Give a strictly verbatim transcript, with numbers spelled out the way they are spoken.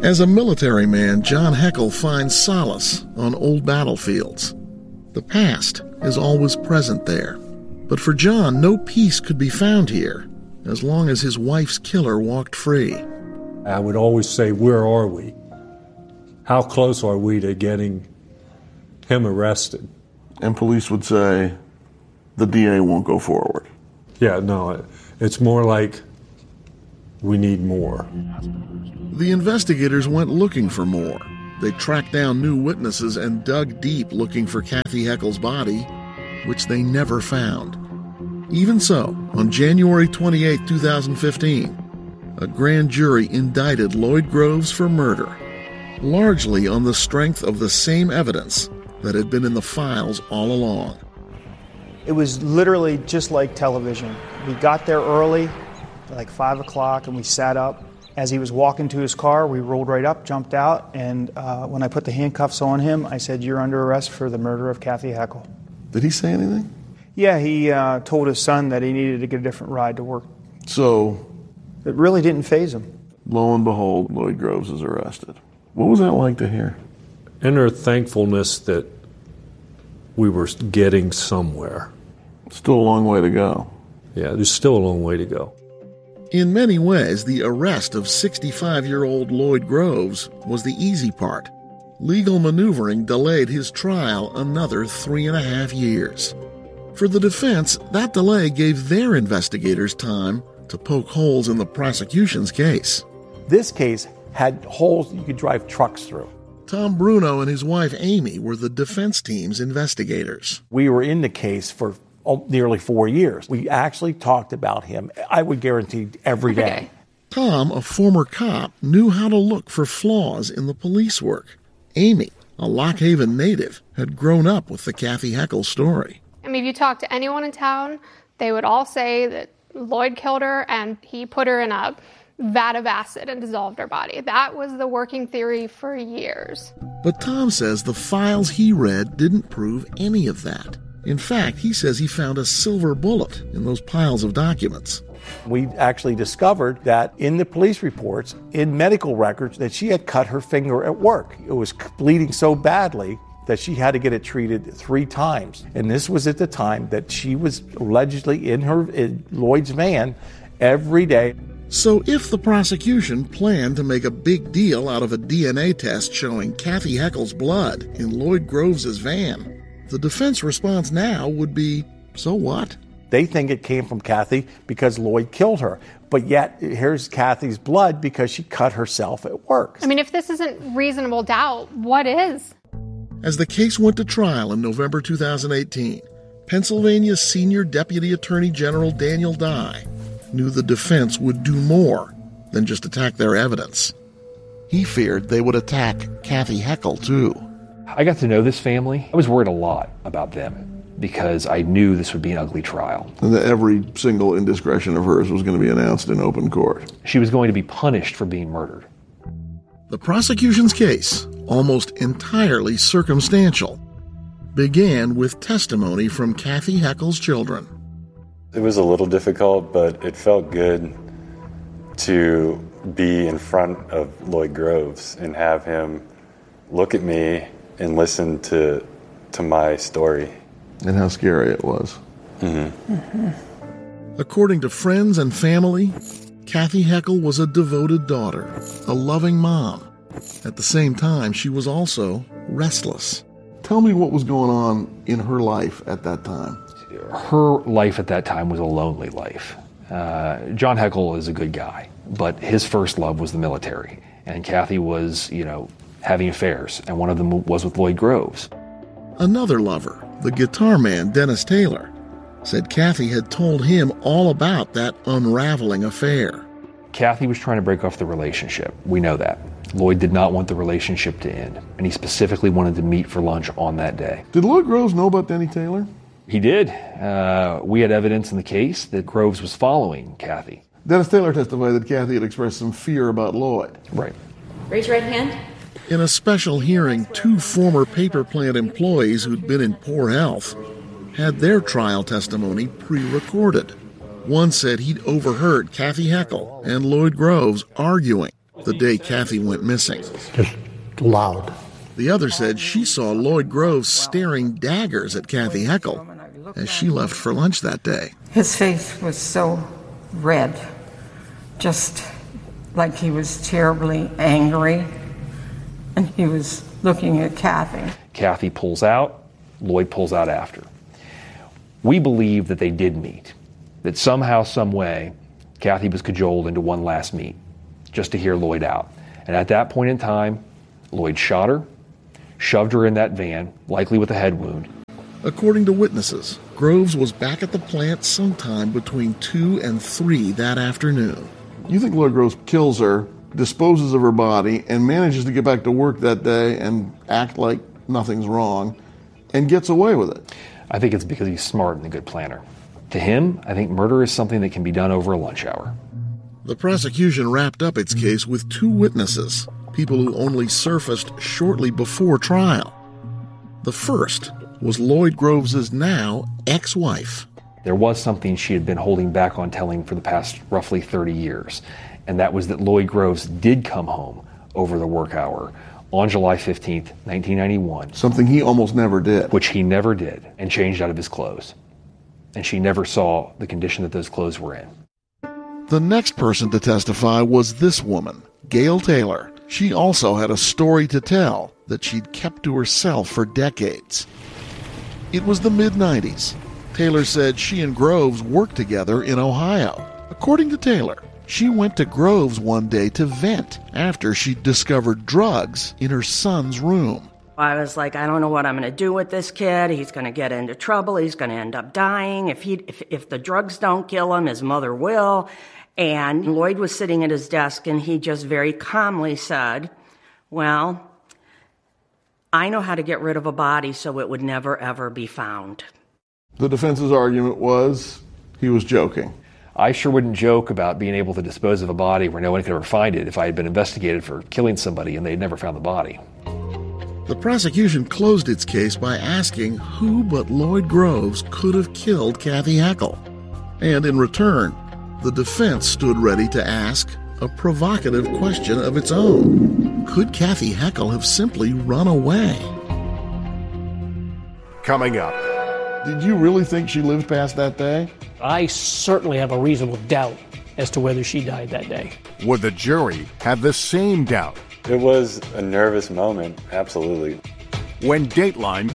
As a military man, John Heckel finds solace on old battlefields. The past is always present there. But for John, no peace could be found here as long as his wife's killer walked free. I would always say, where are we? How close are we to getting him arrested? And police would say, the D A won't go forward. Yeah, no, it's more like we need more. The investigators went looking for more. They tracked down new witnesses and dug deep looking for Kathy Heckel's body, which they never found. Even so, on January twenty-eighth, two thousand fifteen, a grand jury indicted Lloyd Groves for murder, largely on the strength of the same evidence that had been in the files all along. It was literally just like television. We got there early, like five o'clock, and we sat up. As he was walking to his car, we rolled right up, jumped out, and uh, when I put the handcuffs on him, I said, "You're under arrest for the murder of Kathy Heckel." Did he say anything? Yeah, he uh, told his son that he needed to get a different ride to work. So? It really didn't faze him. Lo and behold, Lloyd Groves is arrested. What was that like to hear? Inner thankfulness that we were getting somewhere. Still a long way to go. Yeah, there's still a long way to go. In many ways, the arrest of sixty-five-year-old Lloyd Groves was the easy part. Legal maneuvering delayed his trial another three and a half years. For the defense, that delay gave their investigators time to poke holes in the prosecution's case. This case had holes you could drive trucks through. Tom Bruno and his wife Amy were the defense team's investigators. We were in the case for nearly four years. We actually talked about him, I would guarantee, every day. Tom, a former cop, knew how to look for flaws in the police work. Amy, a Lock Haven native, had grown up with the Kathy Heckel story. I mean, if you talk to anyone in town, they would all say that Lloyd killed her and he put her in a vat of acid and dissolved her body. That was the working theory for years. But Tom says the files he read didn't prove any of that. In fact, he says he found a silver bullet in those piles of documents. We actually discovered that in the police reports, in medical records, that she had cut her finger at work. It was bleeding so badly that she had to get it treated three times. And this was at the time that she was allegedly in her in Lloyd's van every day. So if the prosecution planned to make a big deal out of a D N A test showing Kathy Heckel's blood in Lloyd Groves' van, the defense response now would be, so what? They think it came from Kathy because Lloyd killed her. But yet, here's Kathy's blood because she cut herself at work. I mean, if this isn't reasonable doubt, what is? As the case went to trial in November two thousand eighteen, Pennsylvania's senior Deputy Attorney General Daniel Dye knew the defense would do more than just attack their evidence. He feared they would attack Kathy Heckel, too. I got to know this family. I was worried a lot about them because I knew this would be an ugly trial. And that every single indiscretion of hers was going to be announced in open court. She was going to be punished for being murdered. The prosecution's case, almost entirely circumstantial, began with testimony from Kathy Heckel's children. It was a little difficult, but it felt good to be in front of Lloyd Groves and have him look at me and listen to to my story. And how scary it was. Mm-hmm. Mm-hmm. According to friends and family, Kathy Heckel was a devoted daughter, a loving mom. At the same time, she was also restless. Tell me what was going on in her life at that time. Her life at that time was a lonely life. Uh, John Heckel is a good guy, but his first love was the military. And Kathy was, you know, having affairs, and one of them was with Lloyd Groves. Another lover, the guitar man Dennis Taylor, said Kathy had told him all about that unraveling affair. Kathy was trying to break off the relationship. We know that. Lloyd did not want the relationship to end, and he specifically wanted to meet for lunch on that day. Did Lloyd Groves know about Denny Taylor? He did. Uh, we had evidence in the case that Groves was following Kathy. Dennis Taylor testified that Kathy had expressed some fear about Lloyd. Right. Raise your right hand. In a special hearing, two former paper plant employees who'd been in poor health had their trial testimony pre-recorded. One said he'd overheard Kathy Heckel and Lloyd Groves arguing the day Kathy went missing. Just loud. The other said she saw Lloyd Groves staring daggers at Kathy Heckel as she left for lunch that day. His face was so red, just like he was terribly angry, and he was looking at Kathy. Kathy pulls out, Lloyd pulls out after. We believe that they did meet, that somehow, some way, Kathy was cajoled into one last meet, just to hear Lloyd out. And at that point in time, Lloyd shot her, shoved her in that van, likely with a head wound. According to witnesses, Groves was back at the plant sometime between two and three that afternoon. You think Lloyd Groves kills her, disposes of her body, and manages to get back to work that day and act like nothing's wrong, and gets away with it? I think it's because he's smart and a good planner. To him, I think murder is something that can be done over a lunch hour. The prosecution wrapped up its case with two witnesses, people who only surfaced shortly before trial. The first was Lloyd Groves's now ex-wife. There was something she had been holding back on telling for the past roughly thirty years, and that was that Lloyd Groves did come home over the work hour on July fifteenth, nineteen ninety-one. Something he almost never did. Which he never did, and changed out of his clothes. And she never saw the condition that those clothes were in. The next person to testify was this woman, Gail Taylor. She also had a story to tell that she'd kept to herself for decades. It was the mid nineties. Taylor said she and Groves worked together in Ohio. According to Taylor, she went to Groves one day to vent after she'd discovered drugs in her son's room. I was like, I don't know what I'm going to do with this kid. He's going to get into trouble. He's going to end up dying. If he, if, if the drugs don't kill him, his mother will. And Lloyd was sitting at his desk, and he just very calmly said, well, I know how to get rid of a body so it would never, ever be found. The defense's argument was he was joking. I sure wouldn't joke about being able to dispose of a body where no one could ever find it if I had been investigated for killing somebody and they'd never found the body. The prosecution closed its case by asking who but Lloyd Groves could have killed Kathy Heckel. And in return, the defense stood ready to ask a provocative question of its own. Could Kathy Heckel have simply run away? Coming up. Did you really think she lived past that day? I certainly have a reasonable doubt as to whether she died that day. Would the jury have the same doubt? It was a nervous moment, absolutely. When Dateline